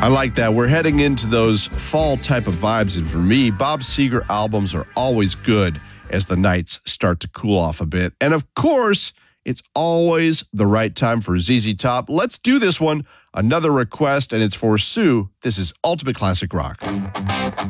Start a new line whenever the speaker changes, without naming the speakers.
I like that. We're heading into those fall type of vibes. And for me, Bob Seger albums are always good as the nights start to cool off a bit. And of course, it's always the right time for ZZ Top. Let's do this one. Another request, and it's for Sue. This is Ultimate Classic Rock.